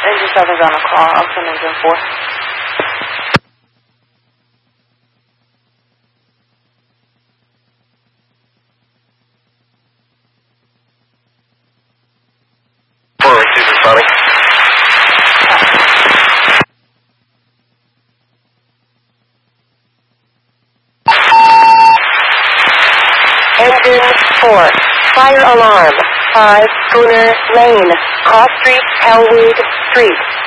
Engine 7's on a call. I'll send engine 4. Supersonic. Engine 4. Fire alarm. 5 Schooner Lane. Cross Street, Elwood Street.